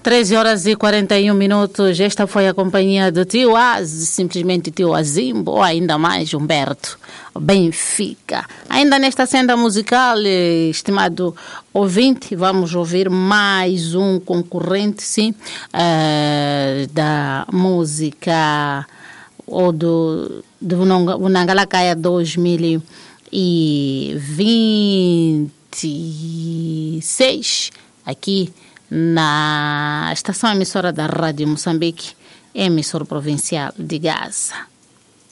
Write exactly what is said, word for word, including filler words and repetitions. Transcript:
treze horas e quarenta e um minutos. Esta foi a companhia do tio Az, simplesmente tio Azimbo, ou ainda mais Humberto Benfica. Ainda nesta senda musical, estimado ouvinte, vamos ouvir mais um concorrente, sim, uh, da música ou do, do Unangalakaya dois mil e vinte e seis, aqui na estação emissora da Rádio Moçambique, emissora provincial de Gaza.